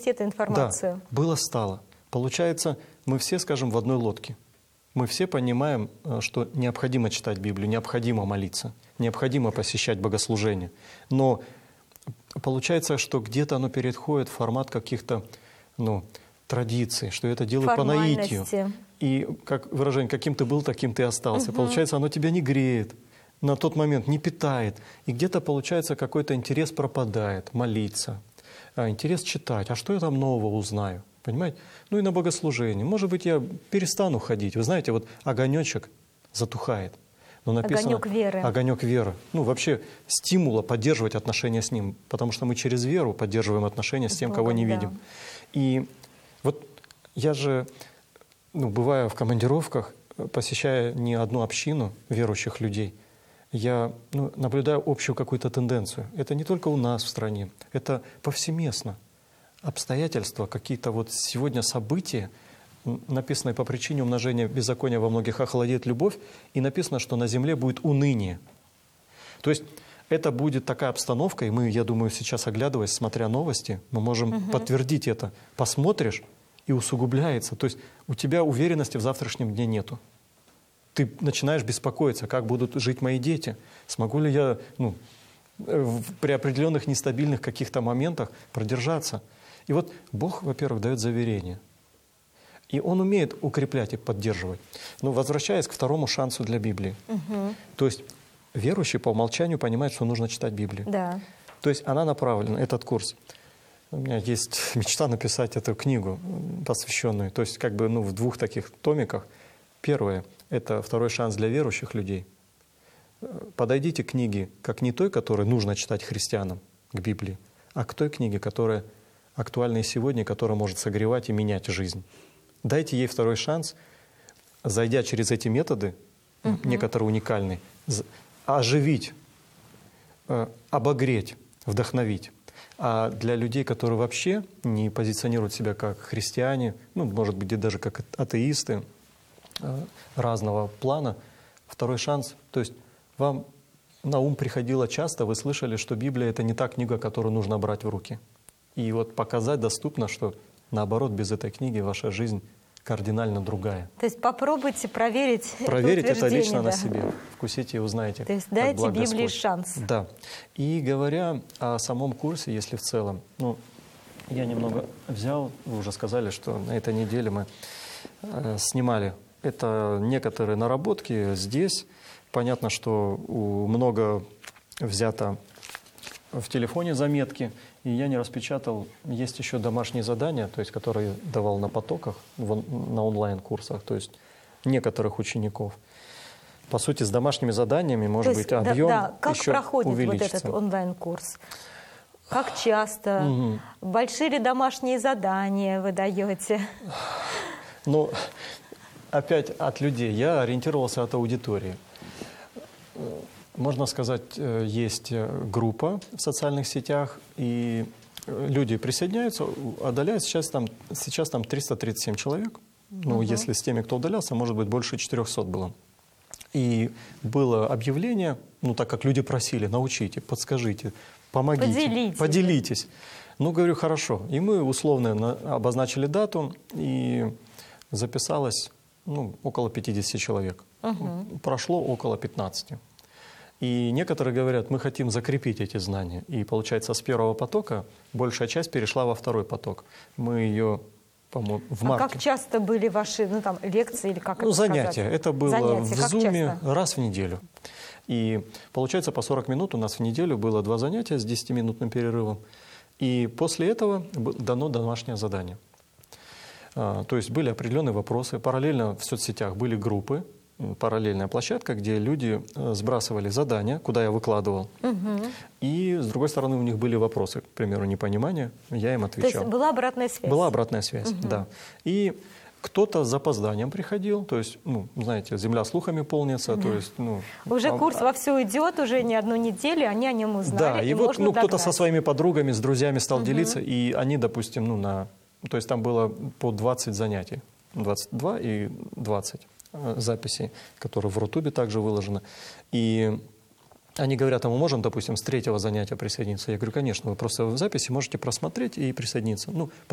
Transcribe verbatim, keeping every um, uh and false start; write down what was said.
донести эту информацию. Да, было, стало. Получается, мы все, скажем, в одной лодке. Мы все понимаем, что необходимо читать Библию, необходимо молиться, необходимо посещать богослужения. Но получается, что где-то оно переходит в формат каких-то, ну, традиций, что это делают по наитию. И, как выражение, каким ты был, таким ты остался. Угу. Получается, оно тебя не греет, на тот момент не питает. И где-то, получается, какой-то интерес пропадает, молиться, интерес читать. А что я там нового узнаю? Понимаете? Ну и на богослужении. Может быть, я перестану ходить. Вы знаете, вот огонечек затухает. Но написано, огонек веры. Огонек веры. Ну, вообще, стимула поддерживать отношения с Ним. Потому что мы через веру поддерживаем отношения с тем, Богом, кого не видим. Да. И вот я же, ну, бывая в командировках, посещая не одну общину верующих людей, я, ну, наблюдаю общую какую-то тенденцию. Это не только у нас в стране, это повсеместно. Обстоятельства, какие-то вот сегодня события, написанные по причине умножения беззакония во многих, охладеет любовь, и написано, что на земле будет уныние. То есть это будет такая обстановка, и мы, я думаю, сейчас, оглядываясь, смотря новости, мы можем угу. подтвердить это. Посмотришь, и усугубляется. То есть у тебя уверенности в завтрашнем дне нету. Ты начинаешь беспокоиться, как будут жить мои дети, смогу ли я, ну, при определенных нестабильных каких-то моментах продержаться. И вот Бог, во-первых, дает заверение. И Он умеет укреплять и поддерживать. Но возвращаясь к второму шансу для Библии. Угу. То есть верующий по умолчанию понимает, что нужно читать Библию. Да. То есть она направлена, этот курс. У меня есть мечта написать эту книгу, посвященную. То есть как бы, ну, в двух таких томиках. Первое — это второй шанс для верующих людей. Подойдите к книге как не той, которую нужно читать христианам, к Библии, а к той книге, которая актуальна и сегодня, которая может согревать и менять жизнь. Дайте ей второй шанс, зайдя через эти методы, угу. некоторые уникальные, оживить, обогреть, вдохновить. А для людей, которые вообще не позиционируют себя как христиане, ну, может быть, даже как атеисты разного плана, второй шанс, то есть вам на ум приходило часто, вы слышали, что Библия — это не та книга, которую нужно брать в руки. И вот показать доступно, что наоборот, без этой книги ваша жизнь кардинально другая. То есть попробуйте проверить Проверить это, это лично да. на себе. Вкусите и узнаете. То есть дайте Библии шанс. Да. И говоря о самом курсе, если в целом, ну, я немного взял, вы уже сказали, что на этой неделе мы э, снимали это некоторые наработки здесь. Понятно, что у много взято в телефоне заметки, и я не распечатал. Есть еще домашние задания, то есть, которые давал на потоках, в, на онлайн-курсах, то есть некоторых учеников. По сути, с домашними заданиями, может то быть, есть, объем да, да. Как еще проходит увеличится. Вот этот онлайн-курс? Как часто? Угу. Большие ли домашние задания вы даете? Ну, опять от людей. Я ориентировался от аудитории. Можно сказать, есть группа в социальных сетях, и люди присоединяются, удаляются. Сейчас там, сейчас там триста тридцать семь человек. Ну, угу. Если с теми, кто удалялся, может быть, больше четырёхсот было. И было объявление, ну, так как люди просили, научите, подскажите, помогите, поделитесь. поделитесь. Ну, говорю, хорошо. И мы условно обозначили дату, и записалось, ну, около пятидесяти человек. Угу. Прошло около пятнадцати. И некоторые говорят, мы хотим закрепить эти знания. И получается, с первого потока большая часть перешла во второй поток. Мы ее, по-моему, в марте. А как часто были ваши, ну, там, лекции или как ну, это занятия. сказать? Это было занятия. в Как Зуме часто? Раз в неделю. И получается, по сорок минут у нас в неделю было два занятия с десятиминутным перерывом. И после этого дано домашнее задание. То есть были определенные вопросы. Параллельно в соцсетях были группы, параллельная площадка, где люди сбрасывали задания, куда я выкладывал. Угу. И, с другой стороны, у них были вопросы, к примеру, непонимания, я им отвечал. То есть была обратная связь? Была обратная связь, угу. да. И кто-то с запозданием приходил, то есть, ну, знаете, земля слухами полнится, да. то есть, ну... Уже а, курс вовсю идет, уже не одну неделю, они о нем узнали, да, и, и вот, можно ну, кто-то догнать. со своими подругами, с друзьями стал угу. делиться, и они, допустим, ну, на... То есть там было по двадцать занятий, двадцать два и двадцать записей, которые в Рутубе также выложены. И они говорят, а мы можем, допустим, с третьего занятия присоединиться? Я говорю, конечно, вы просто в записи можете просмотреть и присоединиться. Ну,